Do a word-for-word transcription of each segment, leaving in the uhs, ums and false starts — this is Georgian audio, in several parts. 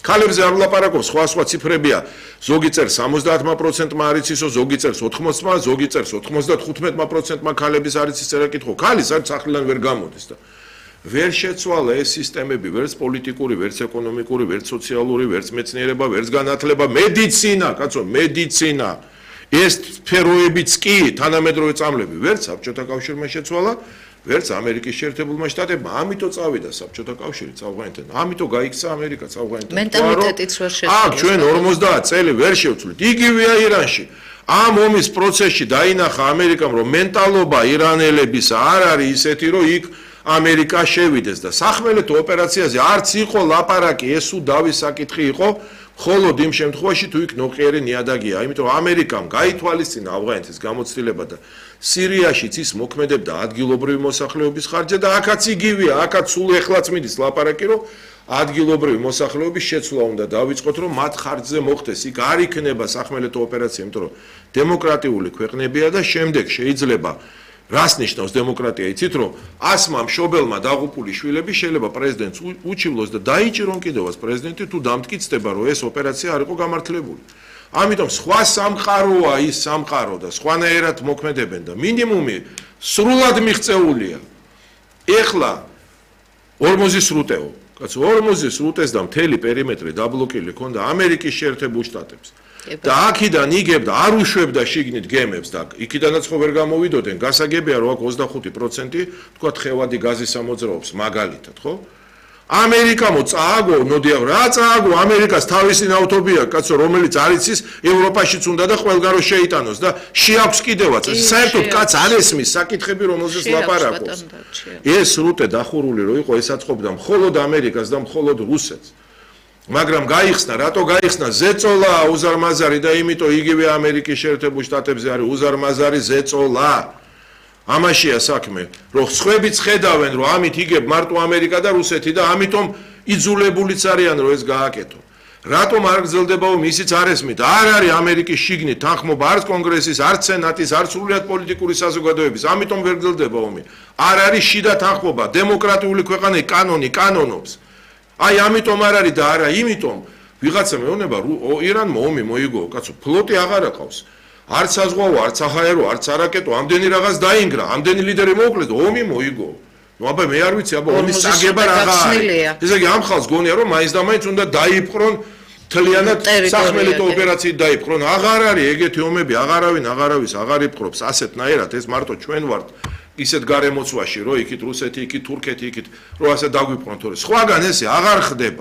ქალებზე არ ვლაპარაკობ, სხვა სხვა ციფრებია. ზოგი წერს სამოცდაათ პროცენტმა არის ისო, ზოგი წერს ოთხმოცმა, ზოგი წერს ოთხმოცდათხუთმეტ პროცენტმა ქალების არის ის წერა კითხო. ქალი საერთოდ სახლიდან ვერ გამოდის და ვერ შეცვალა ეს სისტემები, ვერც პოლიტიკური, ვერც ეკონომიკური, ვერც სოციალური, ვერც მეცნიერება, ვერც განათლება, მედიცინა, კაცო, მედიცინა. ეს სფეროებიც კი თანამედროვე წამლები ვერც საბჭოთა კავშირმა შეცვალა, ვერც ამერიკის შეერთებულმა შტატებმა. ამიტომ წავიდა საბჭოთა კავშირი წავღანეთთან. ამიტომ გაიქცა ამერიკა წავღანეთთან. მენტალიტეტიც ვერ შეცვალა. აქ ჩვენ ორმოცდაათ წელი ვერ შევცვლით. იგივეა ირანში. ამ ომის პროცესში დაინახა ამერიკამ, რომ მენტალობა ირანელების არ არის ისეთი, რომ იქ ამერიკა შევიდეს და სახმელეთო ოპერაციაზე არც იყო ლაპარაკი, ეს უდავის საკითხი იყო, ხოლო იმ შემთხვევაში თუ იქ ნოყიერი ნიადაგია, იმიტომ ამერიკამ გაითვალისწინა ავღანეთის გამოცდილება და სირიაშიც ის მოქმედებდა ადგილობრივი მოსახლეობის ხარჯზე და აქაც იგივეა, აქაც სულ ეხლაც მიდის ლაპარაკი, რომ ადგილობრივი მოსახლეობის შეცვლა უნდა დავიწყოთ, რომ მათ ხარჯზე მოხდეს. იქ არ იქნება სახმელეთო ოპერაცია, იმიტომ რომ დემოკრატიული ქვეყნებია და შემდეგ შეიძლება რას ნიშნავს დემოკრატია, იცით რომ ასმა მშობელმა დაღუპული შვილები შეიძლება პრეზიდენტს უჩივლოს და დაიჭირონ კიდევაც პრეზიდენტი თუ დამტკიცდება რომ ეს ოპერაცია არ იყო გამართლებული. ამიტომ სხვა სამყაროა ის სამყარო და სხვანაირად მოქმედებენ და მინიმუმი სრულად მიღწეულია. ეხლა ორმოზის სრუტეო, კაცო, ორმოზის სრუტეს და მთელი პერიმეტრი დაბლოკილი ქონდა ამერიკის შეერთებულ შტატებს. და აქედან იგებდა არ უშვებდა შიგნით გემებს და იქიდანაც ხო ვერ გამოვიდოდნენ. გასაგებია რომ აქ ოცდახუთი პროცენტი თქვა თხევადი გაზის ამოძრავობს მაგალითად, ხო? ამერიკამო წააგო, ნოდია რა წააგო, ამერიკას თავისი ნავთობია, კაცო, რომელიც არის ის ევროპაშიც უნდა და ყველგან რო შეიტანოს და შეაქვს კიდევაც. საერთოდ კაც არ ესმის საკითხები, რომელზეც ლაპარაკობს. ეს სრუტე დახურული რო იყო, ეს აწყობდა მხოლოდ ამერიკას და მხოლოდ რუსეთს. მაგრამ გაიხსნა, რატო გაიხსნა ზეწოლა უზარმაზარი და იმიტომ იგივე ამერიკის შეერთებულ შტატებზე არის უზარმაზარი ზეწოლა. ამაშია საქმე, რომ სხვებიც ხედავენ, რომ ამით იგებ მარტო ამერიკა და რუსეთი და ამიტომ იძულებულიც არიან, რომ ეს გააკეთონ. რატომ არ გრძელდება ომი, ისიც არ ესმით. არ არის ამერიკის შიგნით თანხმობა არც კონგრესის, არც სენატის, არც სრულიად პოლიტიკური საზოგადოების, ამიტომ ვერ გრძელდება ომი. არ არის შიდა თანხმობა, დემოკრატიული ქვეყანა კანონი კანონობს. აი ამიტომ არ არის და არა იმიტომ ვიღაცა მეუბნება ირანმა ომი მოიგო, კაცო, ფლოტი აღარ აყავს. არც საზღვაო, არც საჰაერო, არც არაკეტო, ამდენი რაღაც დაინგრა, ამდენი ლიდერი მოუკლეს, ომი მოიგო. ნუ აბა მე არ ვიცი, აბა ომის საგება რაღა არის. ესე იგი ამ ხალხს გონია რომ მაინც და მაინც უნდა დაიპყრონ თლიანად სახმელეთო ოპერაციით დაიპყრონ. აღარ არის ეგეთი ომები, აღარავინ აღარავის აღარ იპყრობს ასეთნაირად, ეს მარტო ჩვენ ვართ ისეთ გარემოცვაში, რომ იქით რუსეთი, იქით თურქეთი, იქით რომ ასე დაგვიპყრონ თორე. სხვაგან ესე აღარ ხდება.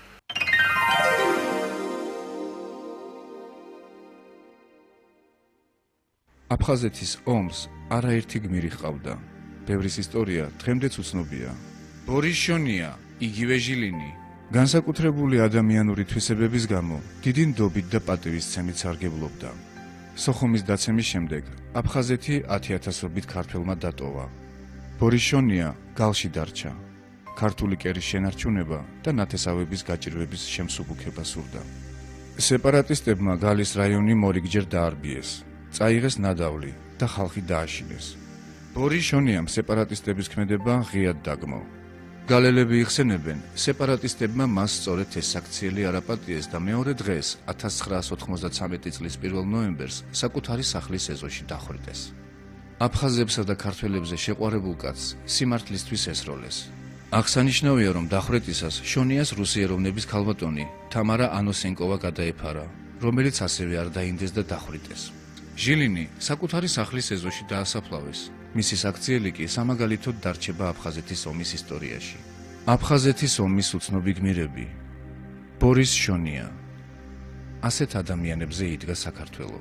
აფხაზეთის ომს არაერთი გმირი ჰყავდა. ბევრის ისტორია დღემდეც უცნობია. ბორის შონია, იგივე ჟილინი, განსაკუთრებული ადამიანური თვისებების გამო დიდი ნდობით და პატივისცემით სარგებლობდა. სოხუმის დაცემის შემდეგ აფხაზეთი ათი ათასობით ქართველმა დატოვა. ბორის შონია გალში დარჩა. ქართული კერის შენარჩუნება და ნათესავების გაჭირვების შემსუბუქება სურდა. სეპარატისტებმა გალის რაიონი მორიგჯერ დაარბიეს. წაიღეს ნადავლი და ხალხი დააშინეს. ბორის შონიამ სეპარატისტების ქმედება ღიად დაგმო. გალელები იხსენებენ, სეპარატისტებმა მას სწორედ ეს საქციელი არაპატიეს და მეორე დღეს ათას ცხრაას ოთხმოცდათვრამეტი წლის პირველ ნოემბერს საკუთარი სახლის ეზოში დახვრიტეს. აფხაზებსა და ქართველებზე შეყვარებულ კაცს სიმართლისთვის ესროლეს. აღსანიშნავია, რომ დახვრეტისას შონიას რუსი ეროვნების ქალბატონი თამარა ანოსენკოვა გადაეფარა, რომელიც ასევე არ დაინდეს და დახვრიტეს. ჟილინი საკუთარი სახლის ეზოში დაასაფლავეს. მისი საქციელი კი სამაგალითოდ დარჩება აფხაზეთის ომის ისტორიაში. აფხაზეთის ომის უცნობი გმირები. ბორის შონია. ასეთ ადამიანებზე იდგა საქართველო.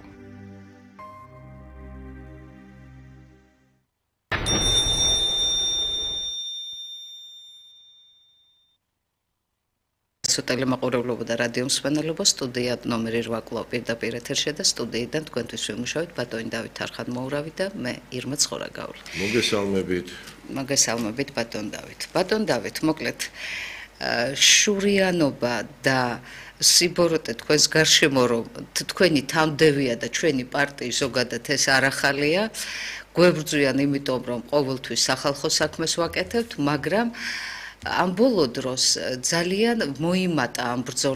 ტელემაყურებლობა და რადიო მსმენელობა, სტუდია ნომერი რვა კლავ პირდაპირ ეთერში და სტუდიიდან თქვენთვის ვიმუშავეთ ბატონი დავით არხანმოურავი და მე ირმა ცხორაგავლი. მოგესალმებით. მოგესალმებით ბატონ დავით. ბატონ დავით, მოკლედ შურიანობა და სიბოროტე თქვენს გარშემო რომ თქვენი თავმდევია და ჩვენი პარტიის ზოგადად ეს არ ახალია. გვებრძვიან იმიტომ რომ ყოველთვის სახალხო საქმეს ვაკეთებთ, მაგრამ ამ ბოლო დროს ძალიან მოიმატა ამ ბრძოლას